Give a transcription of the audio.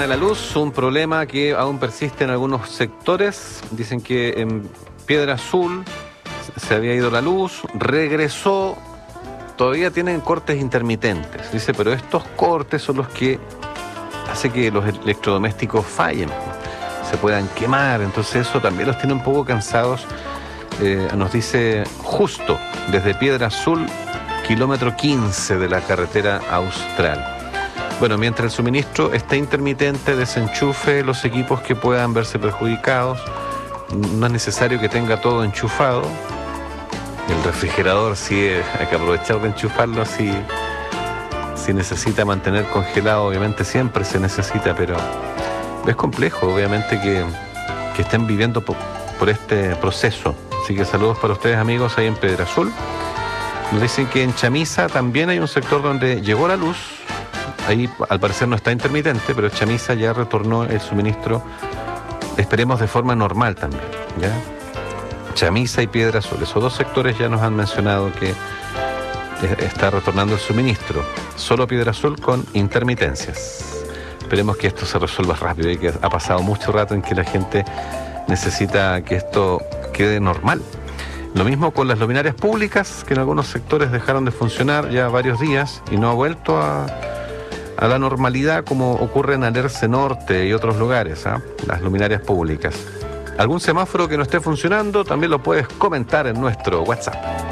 la luz, un problema que aún persiste en algunos sectores. Dicen que en Piedra Azul se había ido la luz, regresó, todavía tienen cortes intermitentes. Dice, pero estos cortes son los que hacen que los electrodomésticos fallen, se puedan quemar, entonces eso también los tiene un poco cansados. Nos dice Justo, desde Piedra Azul, kilómetro 15 de la carretera austral. Bueno, mientras el suministro está intermitente, desenchufe los equipos que puedan verse perjudicados. No es necesario que tenga todo enchufado. El refrigerador sí hay que aprovechar de enchufarlo si necesita mantener congelado, obviamente siempre se necesita, pero es complejo, obviamente, que estén viviendo por este proceso. Así que saludos para ustedes, amigos, ahí en Piedra Azul. Nos dicen que en Chamisa también hay un sector donde llegó la luz. Ahí al parecer no está intermitente, pero Chamisa ya retornó el suministro, esperemos de forma normal también, ¿ya? Chamisa y Piedra Azul, esos dos sectores ya nos han mencionado que está retornando el suministro. Solo Piedra Azul con intermitencias. Esperemos que esto se resuelva rápido, y que ha pasado mucho rato en que la gente necesita que esto quede normal. Lo mismo con las luminarias públicas, que en algunos sectores dejaron de funcionar ya varios días y no ha vuelto a la normalidad como ocurre en Alerce Norte y otros lugares, las luminarias públicas. ¿Algún semáforo que no esté funcionando? También lo puedes comentar en nuestro WhatsApp.